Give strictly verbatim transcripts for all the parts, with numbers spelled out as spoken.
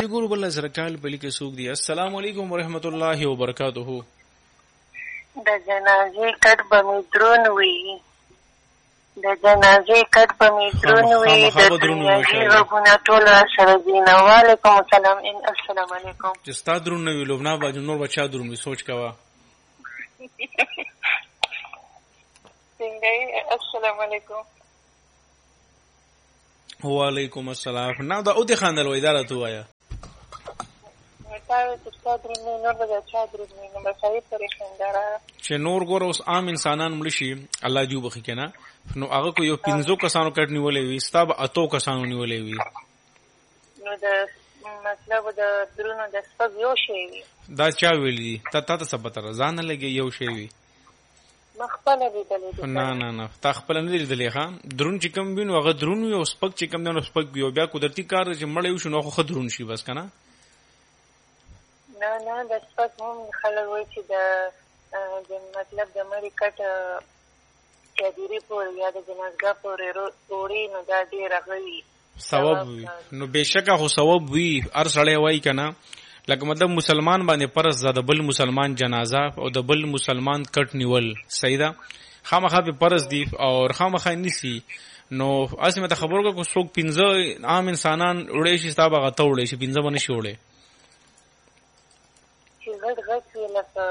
راځي ګورو بل سره کال بلی کې سوق دی. السلام علیکم ورحمت الله وبرکاته. د جنازې کټ به مې درون وي، د جنازې کټ به مې درون وي، د دنیاوي غږونه ټول سره ځي. وعلیکم السلام. السلام علیکم. چې ستا درون نه وي لبنا به نور بچا درون وي، سوچ کوه. څنګه؟ السلام علیکم. وعلیکم السلام. نه دا او دې خاندل وای دا راته وایا. چې نور ګور اوس عام انسانان مړ شي الله جو بخي کنه، نو هغه کو یو پنځو کسانو کټ نیولې وي، ستا به اتو کسانو نیولې وي. نو د مطلب د درونو د سپږ یو شی وي. دا چا ویلي؟ تا تا ته څه پته ځان نه لګي یو شی وي. مخبل لیدلې؟ نه نه نه تا خپل نه لیدلې. ښا درون چې کم وینو هغه درون وي او سپږ چې کم نه سپږ وي، بیا قدرتي کار چې مړ یو شنو خو درون شي بس کنه. نه نه د سپږ هم خلک وایي چې د مطلب د مړي کټ چادري پورې یا د جنازګاه پورې پورې نو دا ډېر غوي ثواب وي. نو بېشکه خو ثواب وي هر سړی وایي کنه، لکه مطلب مسلمان باندې پرز ده د بل مسلمان جنازه او د بل مسلمان کټ نیول صحیح ده، خامخا په پرز دی او خامخا نیسی. نو اسمه ته خبرو کو څوک پنځه عام انسانان وړي شي ستا به غته وړي شي، پنځه باندې شي وړي چې غټ غټ لکه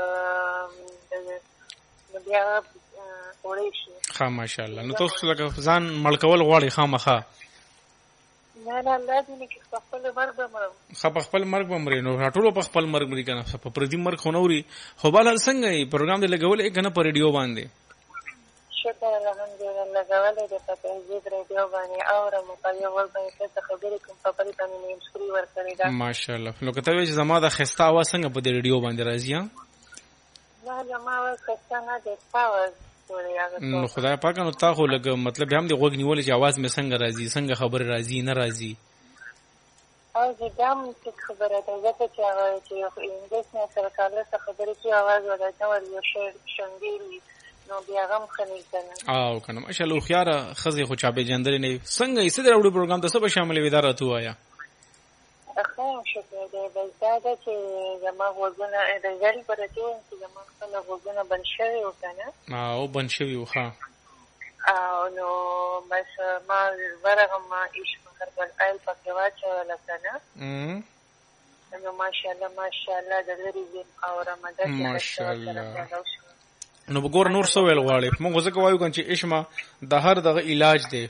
بیا وړي شي. ښه ماشاءالله. نو تاسو لکه ځان مړکول غواړي خامخا؟ نه نه الله دې کې خپل مرګ به مرم. خو په خپل مرګ به مري. نو ټول په خپل مرګ مري کنه، په پردي مرګ خو نوري. خو بل څنګه یې پروګرام دې لګولې کنه په ریډیو باندې؟ شکر الحمدلله لګولې دې په تهذیب ریډیو باندې اورم په یو ور باندې څه خبرې کوم په پرې باندې مې مسکري ورکړې ده. ماشاءالله. نو کته وی چې زما د خستا आवाज څنګه په دې ریډیو باندې راځي؟ نه زما आवाज خستا نه ده، تاوز نو خدای پاک نو تا خو لګ مطلب هم دی غوګ نیول چې आवाज مې څنګه راځي، څنګه خبر راځي نه راځي. او دې دام څه خبره ده ځکه چې هغه چې انګلیس نه سره کاله څه خبرې چې आवाज ورته ول یو شی شنګيري نو بیا غم خني کنه. او کنه ماشاءالله خيار خزي خو چا به جندل نه څنګه یې سره وړو پروګرام ته سبا شامل وي دارته وایا. اخه شکر دې بلدا چې زما وګونه د ځل پر ته چې زما خپل وګونه بن شوی وکنه. او بن شوی وخه. او نو بس ما ورغه ما ایش مخربل ایل پکې واچول کنه. ام نو ماشاءالله ماشاءالله د لري او رمضان ماشاءالله. نو وګور نور څه ویل غواړي؟ موږ ځکه وایو کنه چې اشما د هر دغه علاج دی.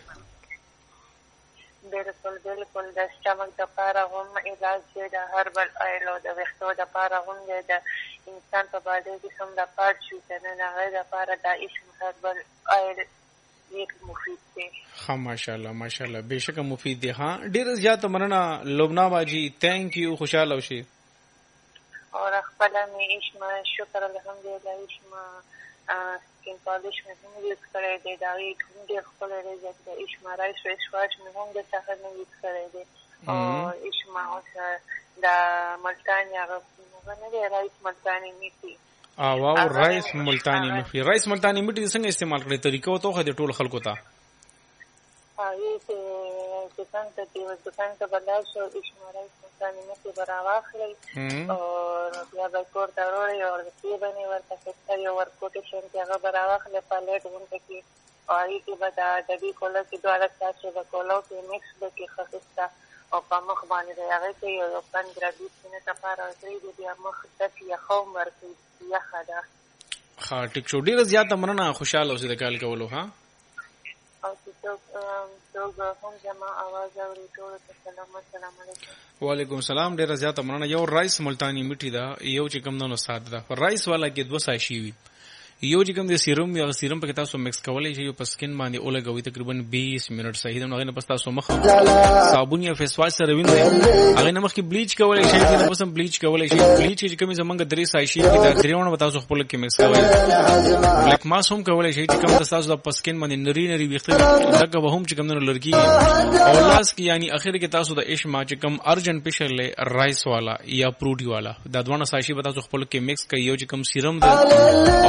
بالکل بالکل د سټمک د پاره هم علاج دی، د هربل آیل او د وختو د پاره هم دی، د انسان په باندې کې سم د پات شو کنه نه غي د پاره د اسم هربل آیل یک مفید دی. ها ماشاءالله ماشاءالله بهشکه مفید دی. ها ډیر زیات مننه لبنا باجی، تhank you، خوشاله اوسئ. اور خپل می اسم شکر الحمدلله اسم سکین پالش مې هم یوز کړی دی، دا یې کوم ډېر ښکلی دی ځکه د اشما رایس فیس واش مې هم د څخه نه یوز کړی دی. او اشما اوس د ملتاني هغه نه دی رایس ملتاني میټي. او او رایس ملتاني میټي رایس ملتاني میټي څنګه استعمال کړی طریقه ته خو د ټول خلکو ته؟ هغه چې دکان ته دی دکان ته بلای شو اشما رایس ملتاني میټي براواخلي او بیا به کور ته وروړي او د سی باندې ورته څه یو ورکوټیشن کې هغه براواخلي پالیټ ونته کې او هغه کې به دا د دې کوله کې دوه راځي د کوله کې میکس به کې خاصه او په مخ باندې هغه کې یو پندرہ بیس منټه لپاره درې دې مخ ته یې خو مرکې یا خدا. ها ټیک شو. ډیر زیاته مننه، خوشاله اوسئ د کال کولو. ها او چې څوک هم زما आवाज اوري ټول ته سلام السلام علیکم. وعلیکم السلام. ډیر زیاته مننه. یو رایس ملتانی میټی دا یو چې کوم نو ساده ده. رایس والا کې دوه ساشي وي. یو چې کوم د سیروم یا سیروم په تاسو مکس کولای شئ په سکین باندې اولګوي تقریبا بیس منټ صحیح ده. نو نه پس تاسو مخ صابون یا فیس واش سره وینئ هغه نه مخ کې بلیچ کولای شئ، نه پس بلیچ کولای شئ. بلیچ چې کوم زمونږ درې ساشي دا درېونه تاسو خپل کې مکس کوئ. بلیک ماس هم کولای شئ چې کوم تاسو د پسکین باندې نری نری ویخته دغه به هم چې کوم نو لړکی او لاس کې یعنی اخر کې تاسو د اشما چې کوم ارجن پېشر له رایس والا یا پروټي والا دا دوه ساشي به تاسو خپل کې مکس کوي. یو چې کوم سیروم ده او یو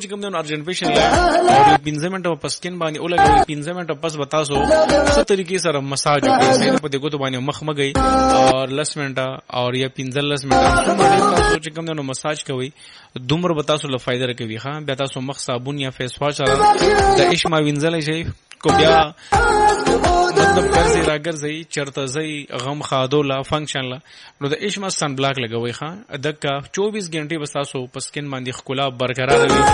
چې کوم د ارجنټ پیشن او پنځه منټه په سکین باندې ولګوي پنځه منټه پس بتاسو څه طریقې سره مساج کوي په دې ګوتو باندې مخ مګي او لس منټه او یا پنځه لس منټه تاسو چې کوم د مساج کوي دومره بتاسو له فائدہ کوي ها بیا تاسو مخ صابون یا فیس واش سره د اشما وینځل شي کو بیا مطلب ګرځي را ګرځي چرته زي غم خادو لا فنکشن لا نو د اشما سن بلاک لګوي ها دغه چوبیس غنټه بس تاسو په سکین باندې خلا برقرار وي